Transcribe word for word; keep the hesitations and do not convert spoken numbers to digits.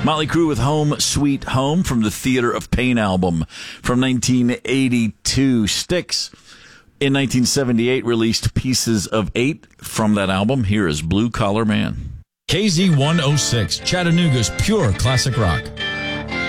Motley Crue with Home Sweet Home from the Theater of Pain album from nineteen eighty-two. Styx in nineteen seventy-eight released Pieces of Eight from that album. Here is Blue Collar Man. K Z one oh six, Chattanooga's pure classic rock.